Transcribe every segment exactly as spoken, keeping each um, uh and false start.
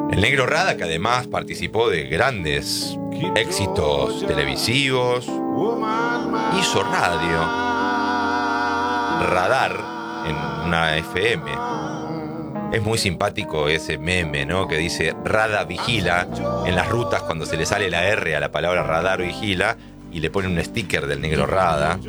El Negro Rada, que además participó de grandes éxitos televisivos, hizo radio, Radar, en una F M. Es muy simpático ese meme, ¿no? Que dice Rada vigila en las rutas cuando se le sale la R a la palabra radar vigila y le pone un sticker del Negro Rada.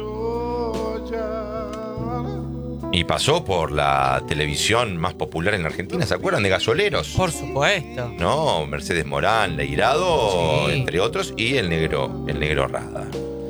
Y pasó por la televisión más popular en Argentina. ¿Se acuerdan de Gasoleros? Por supuesto. No, Mercedes Morán, Leirado, Sí. entre otros, y el Negro, el Negro Rada.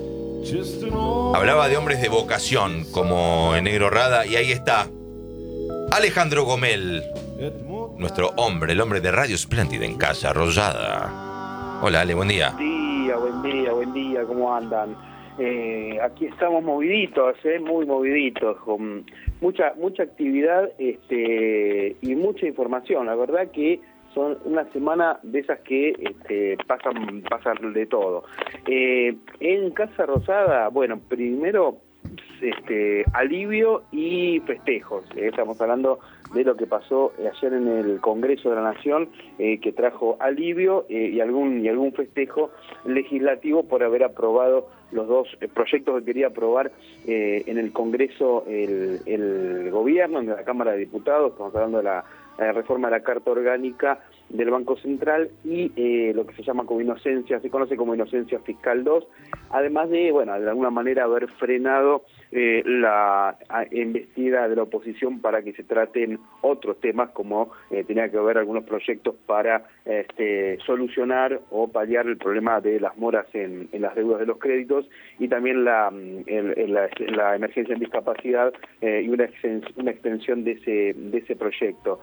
Hablaba de hombres de vocación como el Negro Rada, y ahí está Alejandro Gomel, nuestro hombre, el hombre de Radio Espléndida en Casa Rosada. Hola, Ale, buen día. Buen día, buen día, buen día, ¿cómo andan? Eh, aquí estamos moviditos, eh, muy moviditos, con mucha mucha actividad este, y mucha información. La verdad que son una semana de esas que este, pasan, pasan de todo. Eh, en Casa Rosada, bueno, primero este, alivio y festejos. Eh, estamos hablando de lo que pasó ayer en el Congreso de la Nación, eh, que trajo alivio eh, y algún y algún festejo legislativo por haber aprobado los dos eh, proyectos que quería aprobar eh, en el Congreso el, el gobierno, en la Cámara de Diputados. Estamos hablando de la, la reforma de la Carta Orgánica del Banco Central y eh, lo que se llama como inocencia, se conoce como inocencia fiscal dos, además de, bueno, de alguna manera haber frenado eh, la embestida de la oposición para que se traten otros temas, como eh, tenía que haber algunos proyectos para este, solucionar o paliar el problema de las moras en, en las deudas de los créditos, y también la, el, el, la, la emergencia en discapacidad eh, y una, extens, una extensión de ese, de ese proyecto.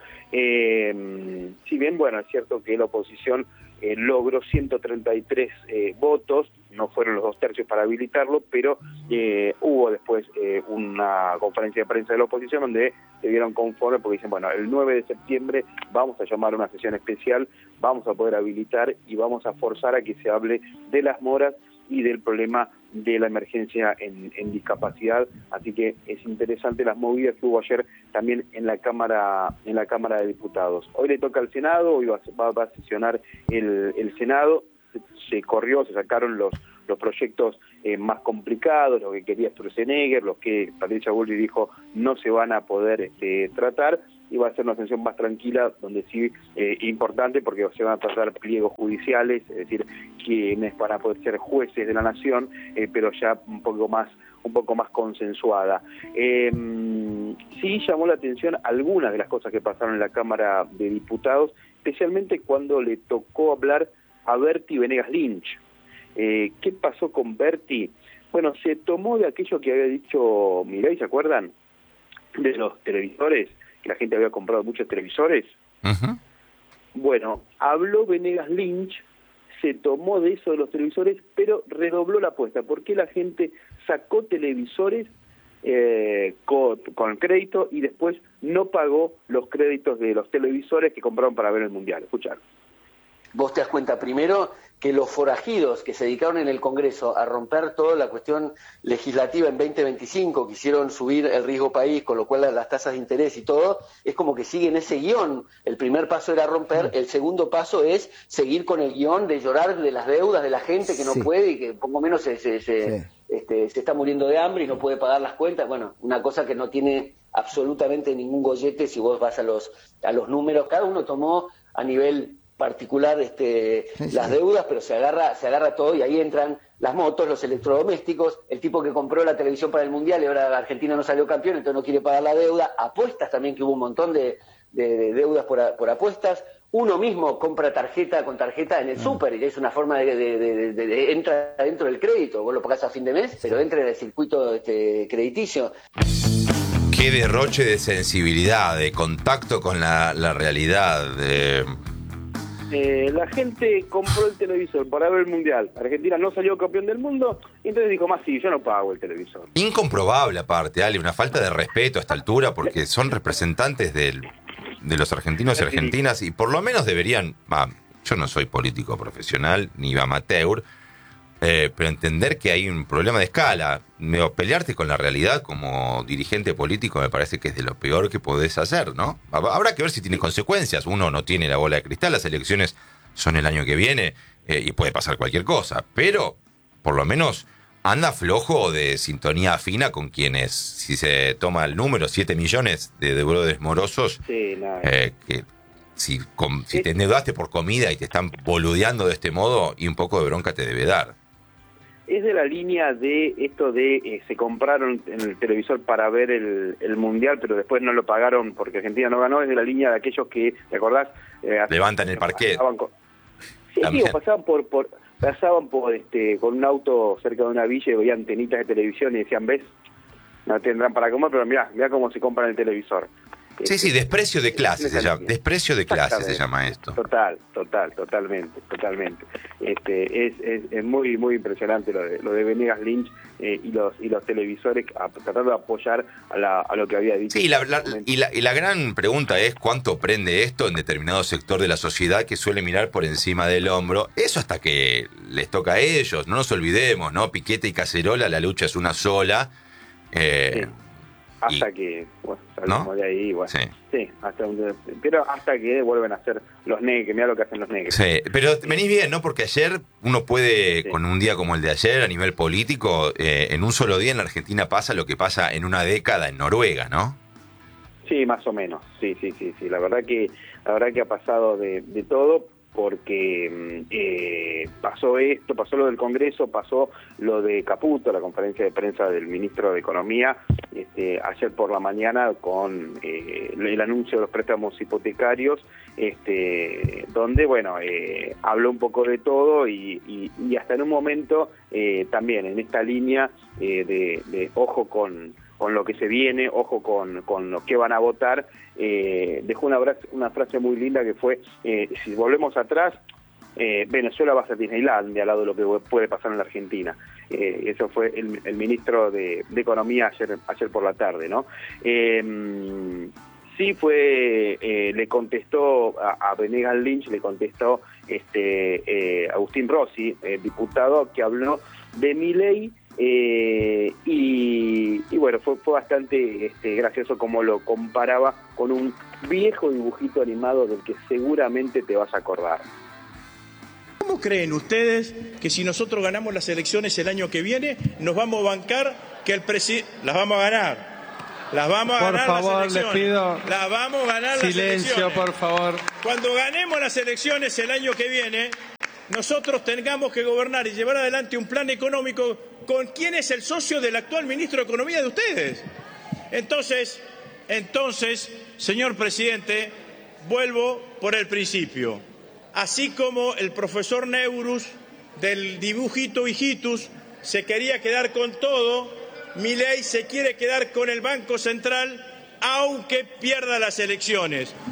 Eh, si bien, bueno, es cierto que la oposición eh, logró ciento treinta y tres eh, votos, no fueron los dos tercios para habilitarlo, pero eh, hubo después eh, una conferencia de prensa de la oposición donde se dieron conforme porque dicen, bueno, el nueve de septiembre vamos a llamar a una sesión especial, vamos a poder habilitar y vamos a forzar a que se hable de las moras y del problema de la emergencia en, en discapacidad. Así que es interesante las movidas que hubo ayer también en la Cámara en la Cámara de Diputados. Hoy le toca al Senado, hoy va, va, va a sesionar el, el Senado. Se, se corrió, se sacaron los los proyectos eh, más complicados, lo que quería Sturzenegger, los que Patricia Bullrich dijo no se van a poder este, tratar, y va a ser una sesión más tranquila, donde sí, eh, importante, porque se van a tratar pliegos judiciales, es decir, quienes van a poder ser jueces de la nación, eh, pero ya un poco más un poco más consensuada. Eh, sí llamó la atención algunas de las cosas que pasaron en la Cámara de Diputados, especialmente cuando le tocó hablar a Berti Venegas Lynch. Eh, ¿Qué pasó con Berti? Bueno, se tomó de aquello que había dicho Milei, ¿se acuerdan? De los televisores, que la gente había comprado muchos televisores. Uh-huh. Bueno, habló Venegas Lynch, se tomó de eso de los televisores, pero redobló la apuesta, porque la gente sacó televisores eh, con, con crédito y después no pagó los créditos de los televisores que compraron para ver el Mundial. Escuchar. Vos te das cuenta primero que los forajidos que se dedicaron en el Congreso a romper toda la cuestión legislativa en veinte veinticinco, quisieron subir el riesgo país, con lo cual las tasas de interés y todo, es como que siguen ese guión. El primer paso era romper, el segundo paso es seguir con el guión de llorar de las deudas de la gente que no sí. puede y que poco menos se, se, se, sí. este, se está muriendo de hambre y no puede pagar las cuentas. Bueno, una cosa que no tiene absolutamente ningún gollete si vos vas a los, a los números. Cada uno tomó a nivel particular este sí, las deudas, pero se agarra se agarra todo, y ahí entran las motos, los electrodomésticos, el tipo que compró la televisión para el Mundial y ahora Argentina no salió campeón, entonces no quiere pagar la deuda, apuestas también, que hubo un montón de, de, de deudas por, por apuestas, uno mismo compra tarjeta con tarjeta en el súper, y es una forma de, de, de, de, de entra dentro del crédito, vos lo pagás a fin de mes, pero entra en el circuito este, crediticio. Qué derroche de sensibilidad, de contacto con la, la realidad, de... Eh, la gente compró el televisor para ver el Mundial. Argentina no salió campeón del mundo, y entonces dijo, más sí, yo no pago el televisor. Incomprobable aparte, Ale, una falta de respeto a esta altura, porque son representantes del, de los argentinos y argentinas, y por lo menos deberían, ah, yo no soy político profesional ni amateur, Eh, pero entender que hay un problema de escala. Digo, pelearte con la realidad como dirigente político me parece que es de lo peor que podés hacer, ¿no? Habrá que ver si tiene consecuencias. Uno no tiene la bola de cristal, las elecciones son el año que viene eh, y puede pasar cualquier cosa. Pero, por lo menos, anda flojo de sintonía fina con quienes, si se toma el número, siete millones de deudores morosos, sí, no, eh, que si, com, si te endeudaste por comida y te están boludeando de este modo, y un poco de bronca te debe dar. Es de la línea de esto de eh, se compraron en el televisor para ver el, el Mundial, pero después no lo pagaron porque Argentina no ganó. Es de la línea de aquellos que, ¿te acordás? Eh, Levantan el parquet. Pasaban, con, sí, digo, pasaban por, por pasaban por este con un auto cerca de una villa y veían antenitas de televisión y decían, ¿ves? No tendrán para comer, pero mirá, mirá cómo se compran el televisor. Sí, sí, desprecio de clase se llama, desprecio de clase se llama esto. Total, total, totalmente, totalmente. Este, es, es, es muy, muy impresionante lo de, lo de Venegas Lynch eh, y los y los televisores a, tratando de apoyar a, la, a lo que había dicho. Sí, la, la, y, la, y la gran pregunta es cuánto prende esto en determinado sector de la sociedad que suele mirar por encima del hombro. Eso hasta que les toca a ellos, no nos olvidemos, ¿no? Piquete y Cacerola, la lucha es una sola. Eh, sí. Hasta y, que, bueno, salimos ¿no? de ahí, bueno, sí, sí hasta un, pero hasta que vuelven a hacer los negros, mirá lo que hacen los negros. Sí, pero venís bien, ¿no? Porque ayer uno puede, sí. con un día como el de ayer, a nivel político, eh, en un solo día en la Argentina pasa lo que pasa en una década en Noruega, ¿no? Sí, más o menos, sí, sí, sí, sí, la verdad que, la verdad que ha pasado de, de todo, porque eh, pasó esto, pasó lo del Congreso, pasó lo de Caputo, la conferencia de prensa del ministro de Economía, este, ayer por la mañana con eh, el anuncio de los préstamos hipotecarios, este, donde, bueno, eh, habló un poco de todo y, y, y hasta en un momento eh, también en esta línea eh, de, de ojo con... con lo que se viene, ojo con, con lo que van a votar, eh, dejó una, una frase muy linda que fue, eh, si volvemos atrás, eh, Venezuela va a ser Disneylandia al lado de lo que puede pasar en la Argentina. Eh, eso fue el, el ministro de, de Economía ayer, ayer por la tarde, ¿no? Eh, sí fue, eh, le contestó a, a Venegas Lynch, le contestó este eh, Agustín Rossi, el diputado, que habló de Milei. Eh, y, y bueno, fue, fue bastante este, gracioso como lo comparaba con un viejo dibujito animado del que seguramente te vas a acordar. ¿Cómo creen ustedes que si nosotros ganamos las elecciones el año que viene, nos vamos a bancar que el presidente... Las vamos a ganar. Las vamos a por ganar favor, las elecciones. Les pido las vamos a ganar silencio, las elecciones. Por favor. Cuando ganemos las elecciones el año que viene, nosotros tengamos que gobernar y llevar adelante un plan económico con quién es el socio del actual ministro de Economía de ustedes. Entonces, entonces, señor presidente, vuelvo por el principio. Así como el profesor Neurus del dibujito hijitus se quería quedar con todo, Milei se quiere quedar con el Banco Central aunque pierda las elecciones.